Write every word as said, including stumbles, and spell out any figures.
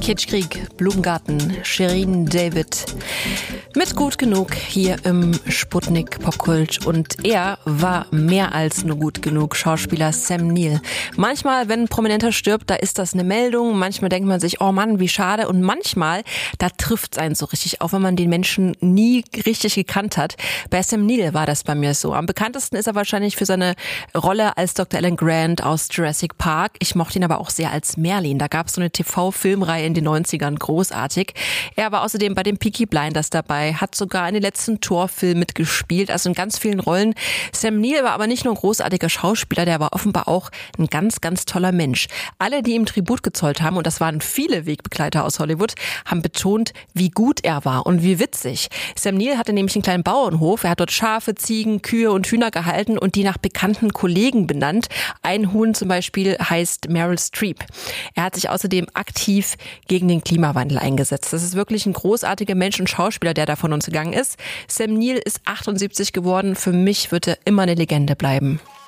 Kitschkrieg, Blumengarten, Shirin David. Mit gut genug hier im Sputnik Popkult. Und er war mehr als nur gut genug, Schauspieler Sam Neill. Manchmal, wenn ein Prominenter stirbt, da ist das eine Meldung. Manchmal denkt man sich, oh Mann, wie schade. Und manchmal, da trifft es einen so richtig, auch wenn man den Menschen nie richtig gekannt hat. Bei Sam Neill war das bei mir so. Am bekanntesten ist er wahrscheinlich für seine Rolle als Doktor Alan Grant aus Jurassic Park. Ich mochte ihn aber auch sehr als Merlin. Da gab es so eine T V-Filmreihe in den neunzigern, großartig. Er war außerdem bei den Peaky Blinders dabei, hat sogar in den letzten Torfilm mitgespielt, also in ganz vielen Rollen. Sam Neill war aber nicht nur ein großartiger Schauspieler, der war offenbar auch ein ganz, ganz toller Mensch. Alle, die ihm Tribut gezollt haben, und das waren viele Wegbegleiter aus Hollywood, haben betont, wie gut er war und wie witzig. Sam Neill hatte nämlich einen kleinen Bauernhof, er hat dort Schafe, Ziegen, Kühe und Hühner gehalten und die nach bekannten Kollegen benannt. Ein Huhn zum Beispiel heißt Meryl Streep. Er hat sich außerdem aktiv gegen den Klimawandel eingesetzt. Das ist wirklich ein großartiger Mensch und Schauspieler, der da von uns gegangen ist. Sam Neill ist achtundsiebzig geworden. Für mich wird er immer eine Legende bleiben.